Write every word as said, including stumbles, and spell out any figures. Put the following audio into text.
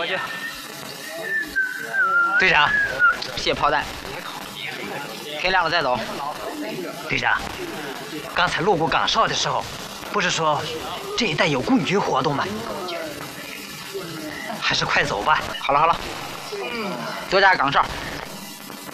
过去。 队长， 卸炮弹。天亮了再走。 队长，刚才路过岗哨的时候，不是说这一带有共军活动吗？还是快走吧。 好了好了，多加岗哨，